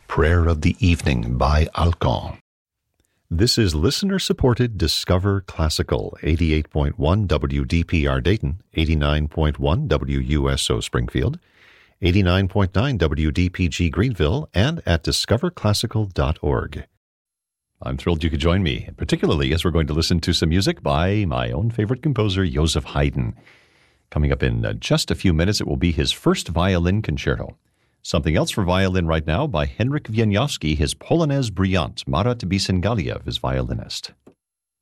Prayer of the Evening by Alkan. This is listener-supported Discover Classical, 88.1 WDPR Dayton, 89.1 WUSO Springfield, 89.9 WDPG Greenville, and at discoverclassical.org. I'm thrilled you could join me, particularly as we're going to listen to some music by my own favorite composer, Joseph Haydn. Coming up in just a few minutes, it will be his first violin concerto. Something else for violin right now by Henryk Wieniawski, his Polonaise Brillante, Marat Bisengaliev, his violinist.